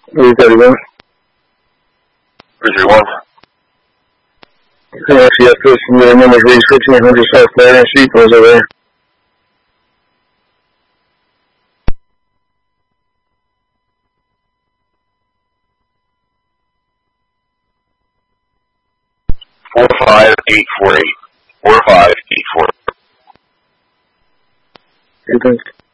331. 331. NCF submitted numbers reached 1500 South Clarendon Street, was over there. Four 5848. 45848. Okay, thanks.